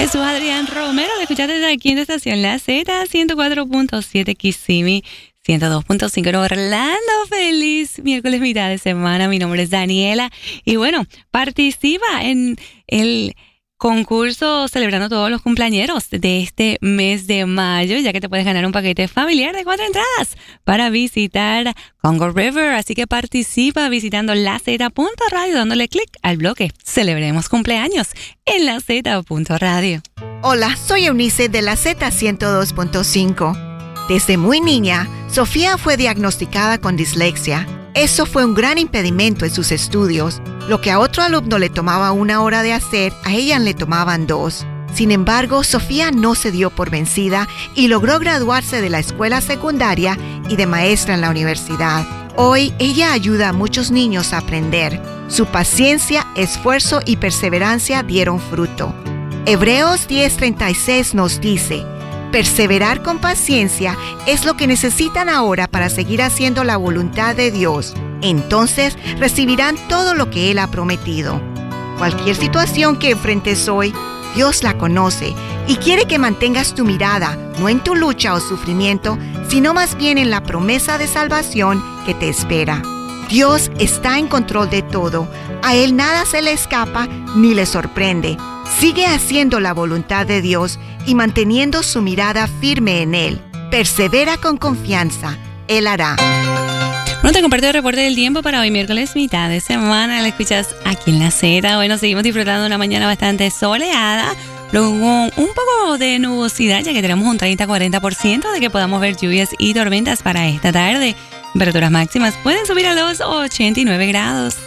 Jesús Adrián Romero, lo escuchaste desde aquí en la estación La Z, 104.7 Kissimmee, 102.5 Orlando. Feliz miércoles, mitad de semana. Mi nombre es Daniela. Y bueno, participa en el concurso celebrando todos los cumpleañeros de este mes de mayo, ya que te puedes ganar un paquete familiar de 4 entradas para visitar Congo River. Así que participa visitando laz.radio, dándole clic al bloque Celebremos Cumpleaños en laz.radio. Hola, soy Eunice de la Z 102.5. Desde muy niña, Sofía fue diagnosticada con dislexia. Eso fue un gran impedimento en sus estudios. Lo que a otro alumno le tomaba 1 hora de hacer, a ella le tomaban 2. Sin embargo, Sofía no se dio por vencida y logró graduarse de la escuela secundaria y de maestra en la universidad. Hoy, ella ayuda a muchos niños a aprender. Su paciencia, esfuerzo y perseverancia dieron fruto. Hebreos 10:36 nos dice: perseverar con paciencia es lo que necesitan ahora para seguir haciendo la voluntad de Dios. Entonces recibirán todo lo que Él ha prometido. Cualquier situación que enfrentes hoy, Dios la conoce y quiere que mantengas tu mirada, no en tu lucha o sufrimiento, sino más bien en la promesa de salvación que te espera. Dios está en control de todo. A Él nada se le escapa ni le sorprende. Sigue haciendo la voluntad de Dios y manteniendo su mirada firme en Él. Persevera con confianza. Él hará. Bueno, te comparto el reporte del tiempo para hoy, miércoles, mitad de semana. Lo escuchas aquí en La Z. Bueno, seguimos disfrutando de una mañana bastante soleada, luego un poco de nubosidad, ya que tenemos un 30-40% de que podamos ver lluvias y tormentas para esta tarde. Temperaturas máximas pueden subir a los 89 grados.